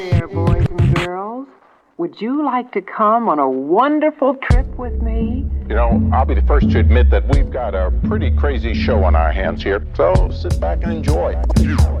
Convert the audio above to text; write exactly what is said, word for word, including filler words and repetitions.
There, boys and girls. Would you like to come on a wonderful trip with me? You know, I'll be the first to admit that we've got a pretty crazy show on our hands here, so sit back and enjoy.